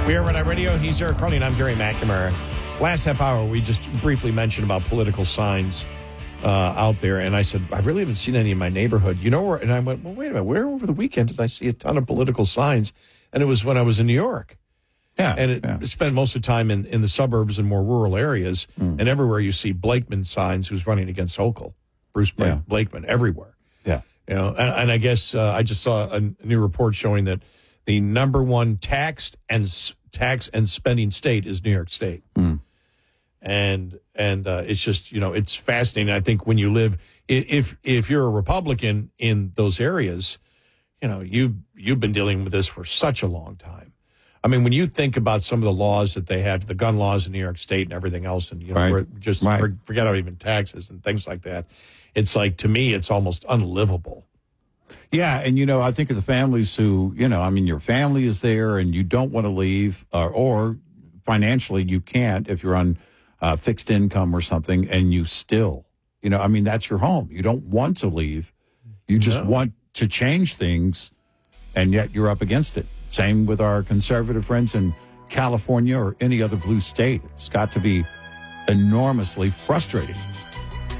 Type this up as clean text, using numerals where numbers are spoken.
We are Red Eye Radio. He's Eric Carney, and I'm Gary McNamara. Last half hour, we just briefly mentioned about political signs out there, and I said, I really haven't seen any in my neighborhood. You know where? And I went, well, wait a minute. Where over the weekend did I see a ton of political signs? And it was when I was in New York. Yeah. And spent most of the time in the suburbs and more rural areas, and everywhere you see Blakeman signs who's running against Hochul. Bruce Blakeman, everywhere. Yeah. You know, and I guess I just saw a new report showing that the number one tax and spending state is New York State. And it's just, you know, it's fascinating. I think when you live, if you're a Republican in those areas, you know, you've been dealing with this for such a long time. I mean, when you think about some of the laws that they have, the gun laws in New York State and everything else, and, you know, forget about even taxes and things like that. It's like, to me, it's almost unlivable. Yeah, and, you know, I think of the families who, you know, I mean, your family is there and you don't want to leave, or financially you can't if you're on fixed income or something, and you still, you know, I mean, that's your home. You don't want to leave. You just want to change things, and yet you're up against it. Same with our conservative friends in California or any other blue state. It's got to be enormously frustrating.